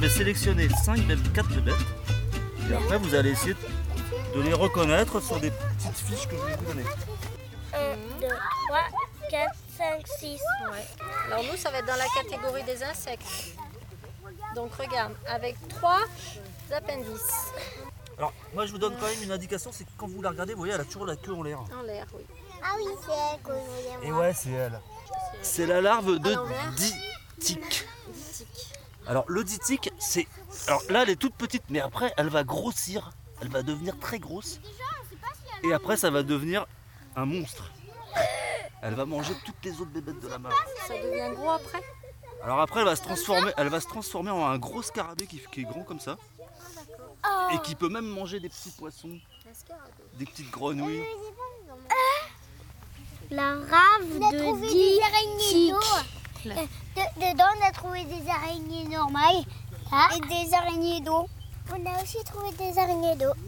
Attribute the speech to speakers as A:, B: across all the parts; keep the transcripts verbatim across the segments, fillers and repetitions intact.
A: vais sélectionner cinq, quatre bébêtes. Et après, vous allez essayer de les reconnaître sur des petites fiches que je vais vous donner.
B: un, deux, trois, quatre, cinq, six.
C: Ouais. Alors nous, ça va être dans la catégorie des insectes. Donc regarde, avec trois appendices.
A: Alors, moi je vous donne quand même une indication, c'est que quand vous la regardez, vous voyez, elle a toujours la queue en l'air.
C: En l'air, oui.
B: Ah oui, c'est elle que je voulais
A: Et
B: voir.
A: ouais, c'est elle. C'est la larve de
C: l'envers.
A: ditique. Alors le ditique, c'est... Alors là, elle est toute petite, mais après, elle va grossir. Elle va devenir très grosse. Et après, ça va devenir un monstre. Elle va manger toutes les autres bébêtes de la mare.
C: Ça devient gros après.
A: Alors après, elle va se transformer, elle va se transformer en un gros scarabée qui, qui est grand comme ça. Et qui peut même manger des petits poissons, des petites grenouilles.
B: La rave de
D: des araignées d'eau.
B: ditique.
D: De- dedans, on a trouvé des araignées normales
B: Ah.
D: et des araignées d'eau.
B: On a aussi trouvé des araignées d'eau.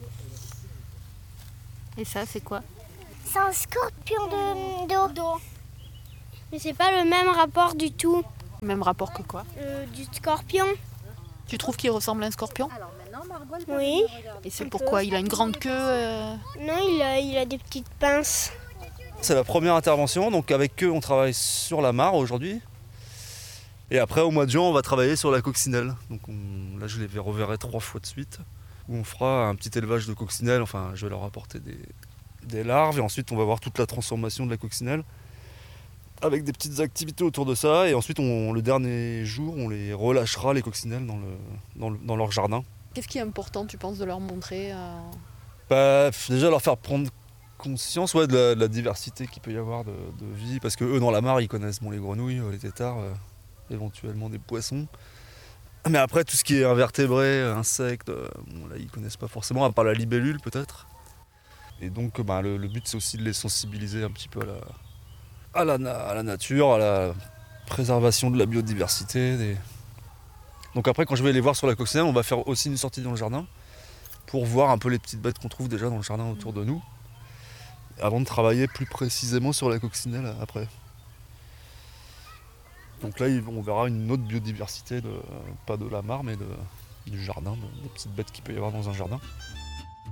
C: Et ça, c'est quoi?
B: C'est un scorpion de d'eau. Mais c'est pas le même rapport du tout.
E: Même rapport que quoi?
B: Euh, du scorpion.
E: Tu trouves qu'il ressemble à un scorpion?
C: Alors maintenant, Margot, elle peut
B: Oui.
C: venir regarder.
E: Et c'est pourquoi? Il a une grande queue euh,
B: Non, il a, il a des petites pinces.
A: C'est la première intervention, donc avec eux on travaille sur la mare aujourd'hui. Et après au mois de juin on va travailler sur la coccinelle. Donc on- là je les reverrai trois fois de suite. Où on fera un petit élevage de coccinelle, enfin je vais leur apporter des, des larves et ensuite on va voir toute la transformation de la coccinelle. Avec des petites activités autour de ça et ensuite on, le dernier jour on les relâchera les coccinelles dans, le, dans, le- dans leur jardin.
E: Qu'est-ce qui est important, tu penses, de leur montrer euh,
A: Bah, déjà leur faire prendre conscience ouais, de, la, de la diversité qu'il peut y avoir de, de vie, parce que eux dans la mare ils connaissent bon, les grenouilles, les têtards, euh, éventuellement des poissons. Mais après tout ce qui est invertébrés, insectes, euh, bon, là ils connaissent pas forcément, à part la libellule peut-être. Et donc bah, le, le but c'est aussi de les sensibiliser un petit peu à la, à la, na- à la nature, à la préservation de la biodiversité. Des... Donc après quand je vais les voir sur la coccinelle, on va faire aussi une sortie dans le jardin pour voir un peu les petites bêtes qu'on trouve déjà dans le jardin autour de nous, avant de travailler plus précisément sur la coccinelle après. Donc là, on verra une autre biodiversité, de, pas de la mare, mais de, du jardin, de- des petites bêtes qu'il peut y avoir dans un jardin.